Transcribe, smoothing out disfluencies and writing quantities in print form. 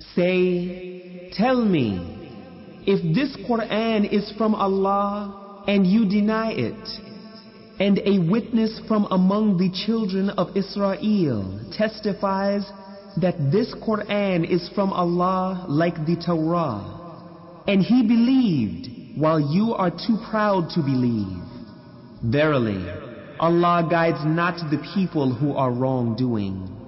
Say, tell me, if this Quran is from Allah and you deny it, and a witness from among the children of Israel testifies that this Quran is from Allah like the Torah, and he believed while you are too proud to believe, verily, Allah guides not the people who are wrongdoing.